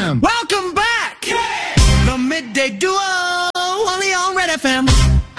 FM. Welcome back. The Midday Duo, only on Red FM.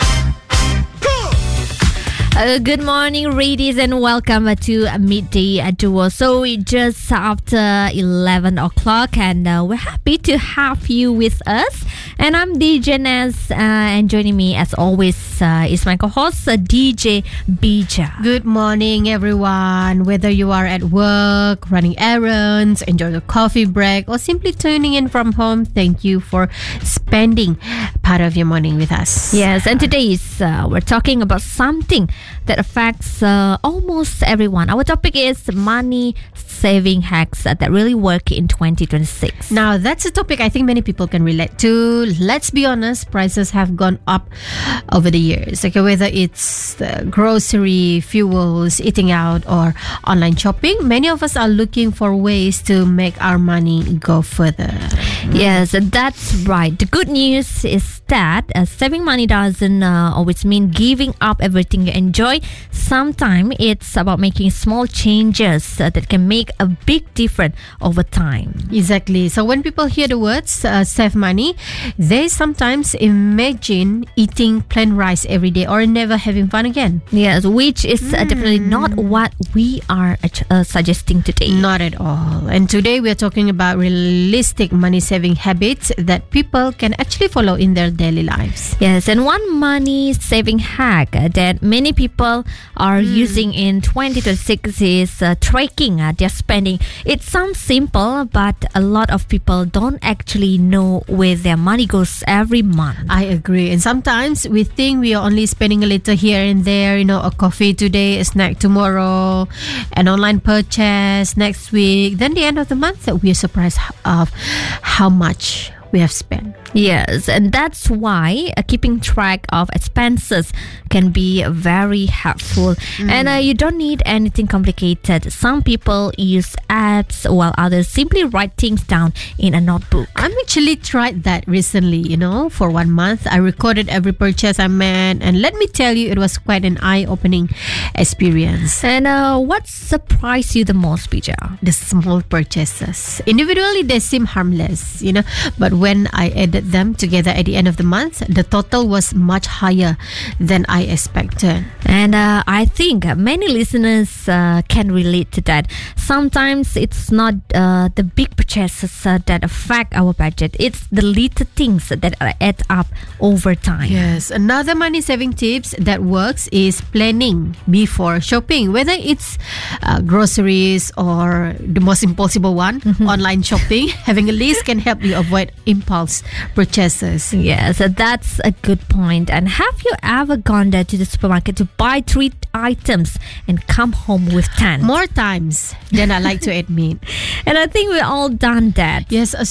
Good morning, ladies, and welcome to Midday Duo. So just after 11 o'clock, and we're happy to have you with us. And I'm DJ Naz, and joining me as always is my co-host DJ Bija. Good morning, everyone. Whether you are at work, running errands, enjoying a coffee break, or simply tuning in from home, thank you for spending part of your morning with us. Yes, and today is we're talking about something that affects almost everyone. Our topic is money saving hacks that really work in 2026. Now, that's a topic I think many people can relate to. Let's be honest, prices have gone up over the years. Okay, whether it's grocery, fuels, eating out, or online shopping, many of us are looking for ways to make our money go further. Yes, that's right. The good news is that saving money doesn't always mean giving up everything you enjoy. Sometimes it's about making small changes that can make a big difference over time. Exactly. So when people hear the words save money, they sometimes imagine eating plain rice every day or never having fun again. Yes, which is definitely not what we are suggesting today. Not at all. And today we are talking about realistic money saving habits that people can actually follow in their daily lives. Yes, and one money saving hack that many people are using in 2026 is tracking their spending. It sounds simple, but a lot of people don't actually know where their money goes every month. I agree. And sometimes we think we are only spending a little here and there, a coffee today, a snack tomorrow, an online purchase next week. Then the end of the month, we are surprised of how much we have spent. Yes, and that's why keeping track of expenses can be very helpful. And you don't need anything complicated. Some people use apps while others simply write things down in a notebook. I actually tried that recently, for 1 month. I recorded every purchase I made, and let me tell you, it was quite an eye-opening experience. And what surprised you the most, Bija? The small purchases. Individually, they seem harmless, but when I added them together at the end of the month, the total was much higher than I expected. And I think many listeners can relate to that. Sometimes it's not the big purchases that affect our budget. It's the little things that add up over time. Yes, another money saving tips that works is planning before shopping, whether it's groceries or the most impossible one, online shopping. Having a list can help you avoid impulse purchases. Yes, that's a good point. And have you ever gone there to the supermarket to buy 3 items and come home with 10? More times than I like to admit. And I think we've all done that. Yes, a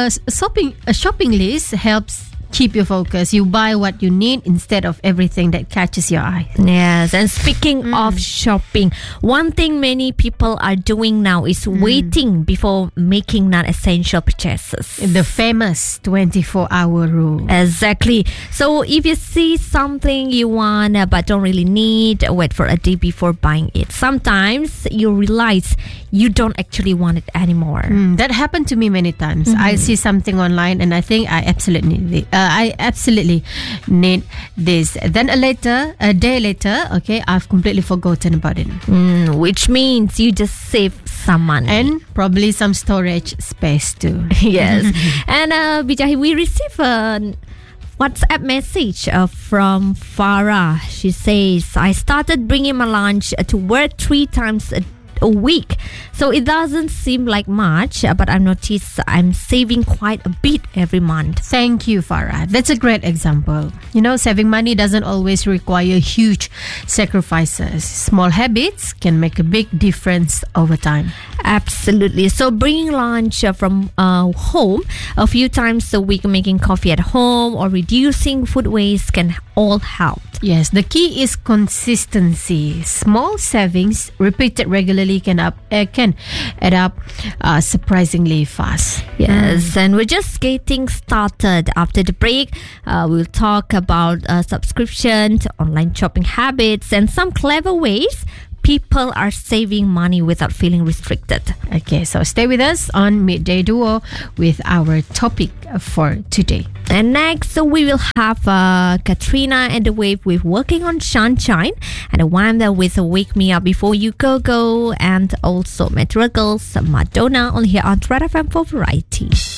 shopping list helps keep your focus. You buy what you need instead of everything that catches your eye. Yes, and speaking of shopping, one thing many people are doing now is waiting before making non-essential purchases. The famous 24-hour rule. Exactly. So if you see something you want but don't really need, wait for a day before buying it. Sometimes you realize you don't actually want it anymore. That happened to me many times. I see something online and I think I absolutely need it. I absolutely need this. Then a day later, okay, I've completely forgotten about it. Which means you just save some money. And probably some storage space too. Yes. And Bijay, we receive a WhatsApp message from Farah. She says, I started bringing my lunch to work 3 times a week. So it doesn't seem like much, but I've noticed I'm saving quite a bit every month. Thank you, Farah. That's a great example. Saving money doesn't always require huge sacrifices. Small habits can make a big difference over time. Absolutely. So bringing lunch from home a few times a week, making coffee at home, or reducing food waste can all help. Yes, the key is consistency. Small savings repeated regularly can add up surprisingly fast. Yes, and we're just getting started. After the break, we'll talk about subscription to online shopping habits and some clever ways people are saving money without feeling restricted. Okay, so stay with us on Midday Duo with our topic for today. And next, we will have Katrina and the Wave with Working on Sunshine, and Wanda with Wake Me Up Before You Go, and also Metro Girls, Madonna on here on Red FM for Variety.